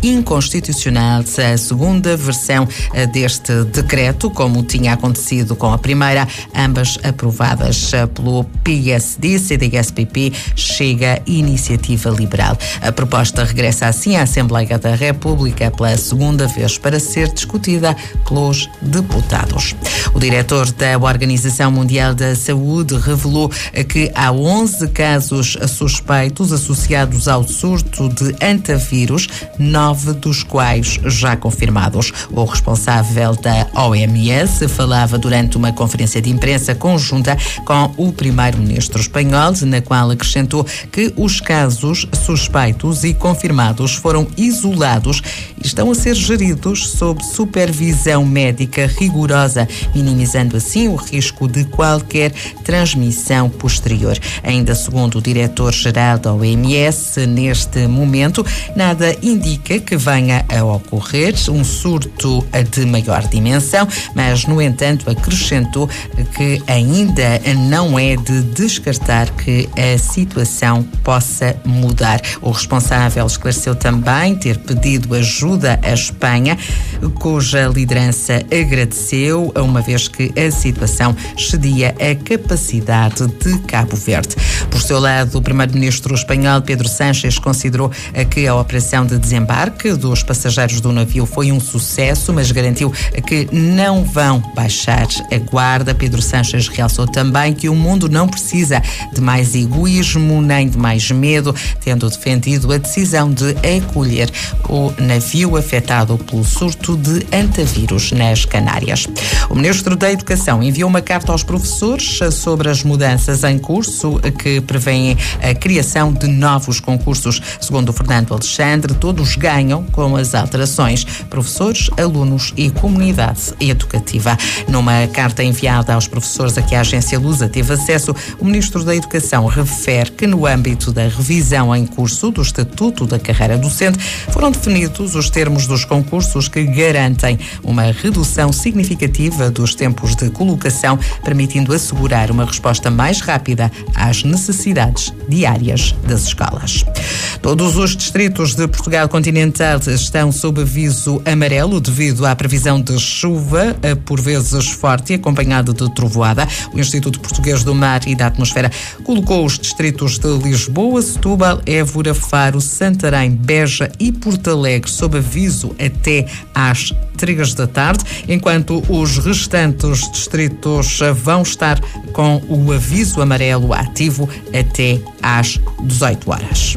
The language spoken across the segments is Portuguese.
inconstitucional a segunda versão deste decreto, como tinha acontecido com a primeira, ambas aprovadas pelo PSD, CDS-PP, Chega e Iniciativa Liberal. A proposta regressa assim à Assembleia da República pela segunda vez para ser discutida pelos deputados. O diretor da Organização Mundial da Saúde revelou que há 11 casos suspeitos associados ao surto de antavírus, 9 dos quais já confirmados. O responsável da OMS falava durante uma conferência de imprensa conjunta com o primeiro-ministro espanhol, na qual acrescentou que os casos suspeitos e confirmados foram isolados e estão a ser geridos sob supervisão médica rigorosa, minimizando assim o risco de qualquer transmissão posterior. Ainda segundo o diretor-geral da OMS, neste momento, nada indica que venha a ocorrer um surto de maior dimensão, mas, no entanto, acrescentou que ainda não é de descartar que a situação possa mudar. O responsável esclareceu também ter pedido ajuda à Espanha, cuja liderança agradeceu, uma vez que a situação excedia a capacidade de Cabo Verde. Por seu lado, o primeiro-ministro espanhol Pedro Sánchez considerou que a operação de desembarque dos passageiros do navio foi um sucesso, mas garantiu que não vão baixar a guarda. Pedro Sánchez realçou também que o mundo não precisa de mais egoísmo nem de mais medo, tendo defendido a decisão de acolher o navio afetado pelo surto de antavírus nas Canárias. O ministro da Educação enviou uma carta aos professores sobre as mudanças em curso que prevêem a criação de novos concursos. Segundo Fernando Alexandre, todos ganham com as alterações: professores, alunos e comunidade educativa. Numa carta enviada aos professores a que a agência Lusa teve acesso, o ministro da Educação refere que no âmbito da revisão em curso do Estatuto da Carreira Docente foram definidos os termos dos concursos que garantem uma redução significativa dos tempos de colocação, permitindo assegurar uma resposta mais rápida às necessidades diárias das escolas. Todos os distritos de Portugal continental estão sob aviso amarelo devido à previsão de chuva, por vezes forte e acompanhada de trovoada. O Instituto Português do Mar e da Atmosfera colocou os distritos de Lisboa, Setúbal, Évora, Faro, Santarém, Beja e Porto Alegre sob aviso até às 3 da tarde, enquanto os restantes distritos vão estar com o aviso amarelo ativo até às 18 horas.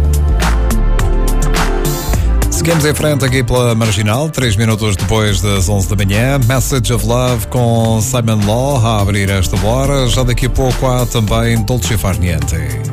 Seguimos em frente aqui pela Marginal, 3 minutos depois das 11 da manhã. Message of Love com Simon Law a abrir esta hora. Já daqui a pouco há também Dolce Far Niente.